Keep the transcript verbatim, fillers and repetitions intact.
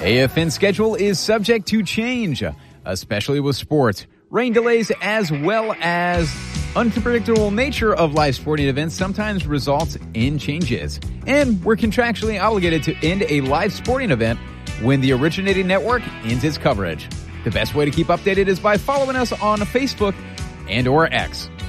A F N's schedule is subject to change, especially with sports. Rain delays as well as unpredictable nature of live sporting events sometimes results in changes. And we're contractually obligated to end a live sporting event when the originating network ends its coverage. The best way to keep updated is by following us on Facebook and or X.